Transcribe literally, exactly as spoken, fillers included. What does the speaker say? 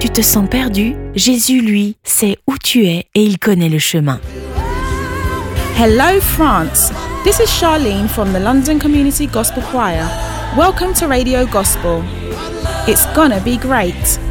Tu te sens perdu? Jésus, lui, sait où tu es et il connaît le chemin. Hello France, this is Charlene from the London Community Gospel Choir. Welcome to Radio Gospel. It's gonna be great.